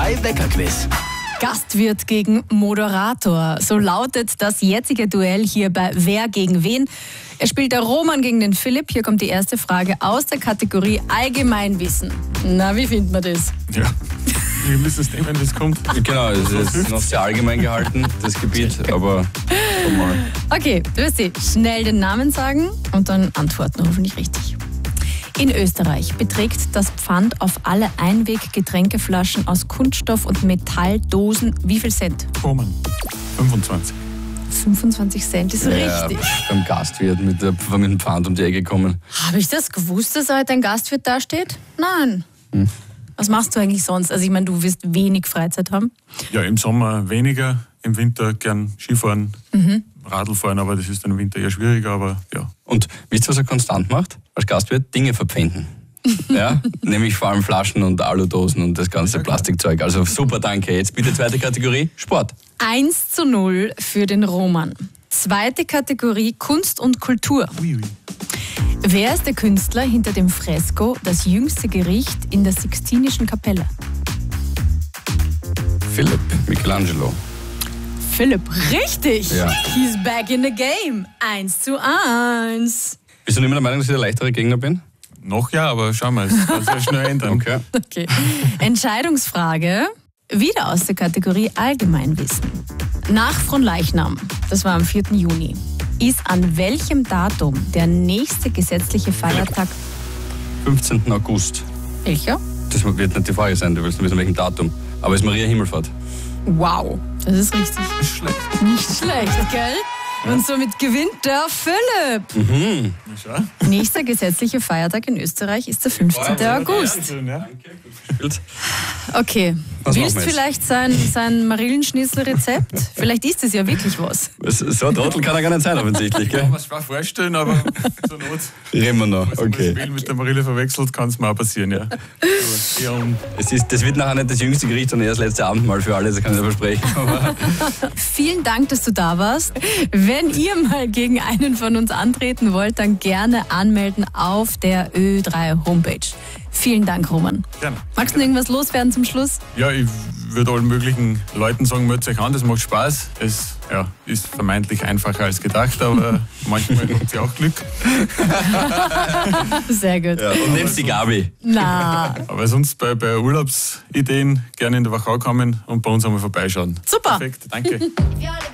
2-Wecker-Quiz. Gastwirt gegen Moderator. So lautet das jetzige Duell hier bei Wer gegen wen. Es spielt der Roman gegen den Philipp. Hier kommt die erste Frage aus der Kategorie Allgemeinwissen. Na, wie findet man das? Ja, wir müssen es nehmen, wenn das kommt. Genau, es ist noch sehr allgemein gehalten, das Gebiet, aber komm mal. Okay, du wirst schnell den Namen sagen und dann antworten, hoffentlich richtig. In Österreich beträgt das Pfand auf alle Einweg-Getränkeflaschen aus Kunststoff und Metalldosen wie viel Cent? Roman, 25. 25 Cent ist richtig. Beim Gastwirt mit dem Pfand um die Ecke kommen. Habe ich das gewusst, dass heute ein Gastwirt da steht? Nein. Was machst du eigentlich sonst? Also ich meine, du wirst wenig Freizeit haben. Ja, im Sommer weniger, im Winter gern Skifahren, Radl fahren, aber das ist dann im Winter eher schwieriger, aber ja. Und wisst ihr, was er konstant macht als Gastwirt? Dinge verpfänden. Ja, nämlich vor allem Flaschen und Aludosen und das ganze Plastikzeug. Also super, danke. Jetzt bitte zweite Kategorie, Sport. 1:0 für den Roman. Zweite Kategorie, Kunst und Kultur. Ui. Wer ist der Künstler hinter dem Fresko Das jüngste Gericht in der Sixtinischen Kapelle? Philipp, Michelangelo. Philipp, richtig! Ja. He's back in the game. 1:1. Bist du nicht mehr der Meinung, dass ich der leichtere Gegner bin? Noch ja, aber schauen wir, es kann sich schnell ändern. Okay. Okay. Entscheidungsfrage, wieder aus der Kategorie Allgemeinwissen. Nach Fronleichnam, das war am 4. Juni, ist an welchem Datum der nächste gesetzliche Feiertag? 15. August. Welcher? Das wird nicht die Frage sein, du willst wissen, welchem Datum. Aber es ist Maria Himmelfahrt. Wow, das ist richtig. Ist schlecht. Nicht schlecht, gell? Und somit gewinnt der Philipp. Schau. Nächster gesetzlicher Feiertag in Österreich ist der 15. August. Ja. Okay. Was Willst machen wir jetzt? vielleicht sein Marillenschnitzel-Rezept? Vielleicht ist es ja wirklich was. So ein Trottel kann er gar nicht sein, offensichtlich, Kann gell? man es schwer vorstellen, aber zur Not, Reden wir noch, wenn man okay. das Spiel mit der Marille verwechselt, kann es mir auch passieren, ja. Aber eher Das wird nachher nicht das jüngste Gericht, sondern eher das letzte Abendmahl für alle, das kann ich dir versprechen. Aber Vielen Dank, dass du da warst. Wenn ihr mal gegen einen von uns antreten wollt, dann gerne anmelden auf der Ö3 Homepage. Vielen Dank, Roman. gerne. Magst du noch irgendwas loswerden zum Schluss? Ja, ich würde allen möglichen Leuten sagen, meldet euch an, das macht Spaß. Es ist vermeintlich einfacher als gedacht, aber manchmal habt ihr auch Glück. Sehr gut. ja, und nehmt die Gabi. Na, Aber sonst bei Urlaubsideen gerne in der Wachau kommen und bei uns einmal vorbeischauen. super. Perfekt, danke.